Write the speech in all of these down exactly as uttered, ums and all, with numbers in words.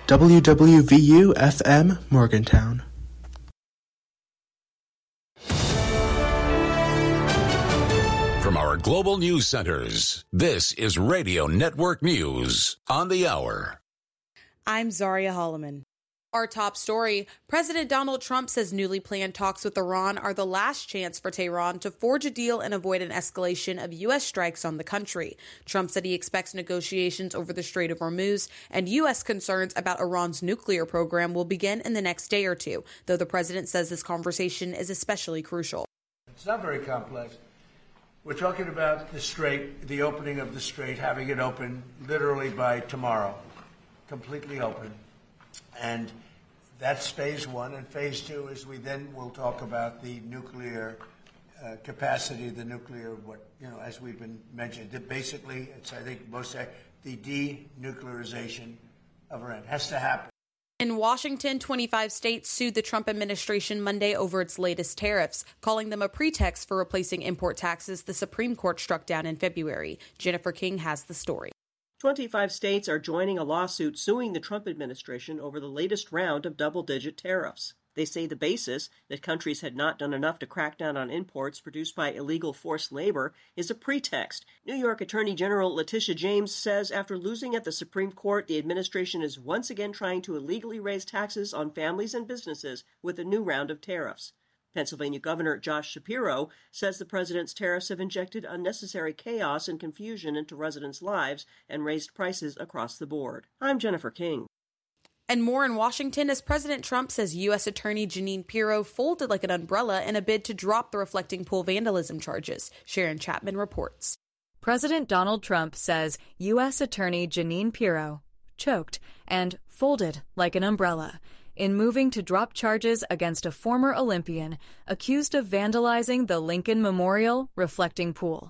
W W V U F M Morgantown. From our global news centers, this is Radio Network News on the hour. I'm Zaria Holloman. Our top story, President Donald Trump says newly planned talks with Iran are the last chance for Tehran to forge a deal and avoid an escalation of U S strikes on the country. Trump said he expects negotiations over the Strait of Hormuz, and U S concerns about Iran's nuclear program will begin in the next day or two, though the president says this conversation is especially crucial. It's not very complex. We're talking about the Strait, the opening of the Strait, having it open literally by tomorrow, completely open. And that's phase one. And phase two is we then will talk about the nuclear uh, capacity, the nuclear, what, you know, as we've been mentioning. Basically, it's, I think most say, the denuclearization of Iran. It has to happen. In Washington, twenty-five states sued the Trump administration Monday over its latest tariffs, calling them a pretext for replacing import taxes the Supreme Court struck down in February. Jennifer King has the story. twenty-five states are joining a lawsuit suing the Trump administration over the latest round of double-digit tariffs. They say the basis, that countries had not done enough to crack down on imports produced by illegal forced labor, is a pretext. New York Attorney General Letitia James says after losing at the Supreme Court, the administration is once again trying to illegally raise taxes on families and businesses with a new round of tariffs. Pennsylvania Governor Josh Shapiro says the president's tariffs have injected unnecessary chaos and confusion into residents' lives and raised prices across the board. I'm Jennifer King. And more in Washington as President Trump says U S Attorney Jeanine Pirro folded like an umbrella in a bid to drop the Reflecting Pool vandalism charges. Sharon Chapman reports. President Donald Trump says U S Attorney Jeanine Pirro choked and folded like an umbrella in moving to drop charges against a former Olympian accused of vandalizing the Lincoln Memorial Reflecting Pool.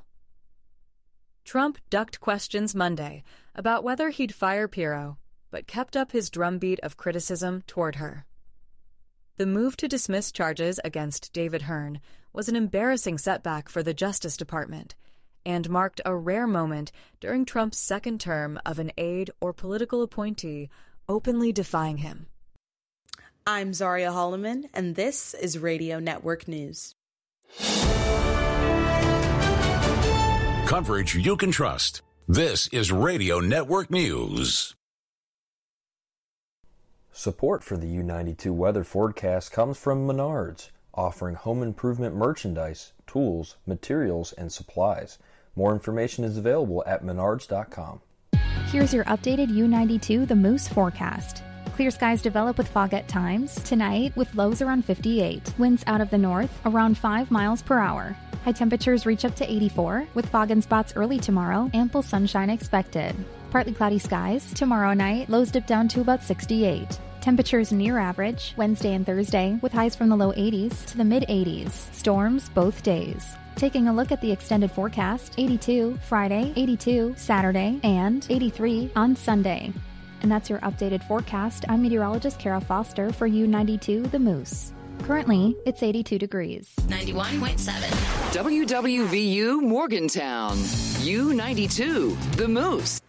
Trump ducked questions Monday about whether he'd fire Pirro, but kept up his drumbeat of criticism toward her. The move to dismiss charges against David Hearn was an embarrassing setback for the Justice Department and marked a rare moment during Trump's second term of an aide or political appointee openly defying him. I'm Zaria Holloman, and this is Radio Network News. Coverage you can trust. This is Radio Network News. Support for the U ninety-two weather forecast comes from Menards, offering home improvement merchandise, tools, materials, and supplies. More information is available at menards dot com. Here's your updated U ninety-two The Moose forecast. Clear skies develop with fog at times. Tonight, with lows around fifty-eight. Winds out of the north, around five miles per hour. High temperatures reach up to eighty-four, with fog in spots early tomorrow. Ample sunshine expected. Partly cloudy skies. Tomorrow night, lows dip down to about sixty-eight. Temperatures near average Wednesday and Thursday, with highs from the low eighties to the mid-eighties. Storms both days. Taking a look at the extended forecast, eighty-two Friday, eighty-two Saturday, and eighty-three on Sunday. And that's your updated forecast. I'm meteorologist Kara Foster for U ninety-two The Moose. Currently, it's eighty-two degrees. ninety-one point seven. W W V U Morgantown. U ninety-two The Moose.